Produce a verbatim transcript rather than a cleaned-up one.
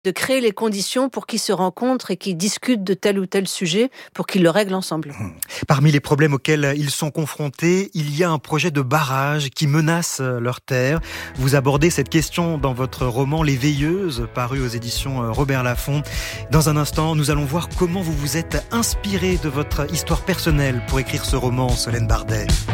de créer les conditions pour qu'ils se rencontrent et qu'ils discutent de tel ou tel sujet pour qu'ils le règlent ensemble. Parmi les problèmes auxquels ils sont confrontés, il y a un projet de barrage qui menace leur terre. Vous abordez cette question dans votre roman Les Veilleuses, paru aux éditions Robert Laffont. Dans un instant, nous allons voir comment vous vous êtes inspiré de votre histoire personnelle pour écrire ce roman, Solène Bardet.